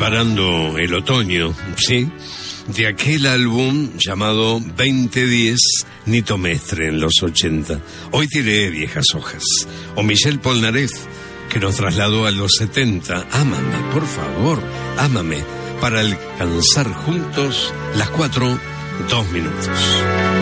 preparando el otoño, ¿sí? De aquel álbum llamado 2010, Nito Mestre en los 80. Hoy tiré viejas hojas. O Michel Polnareff, que nos trasladó a los 70. Ámame, por favor, ámame, para alcanzar juntos las 4:02.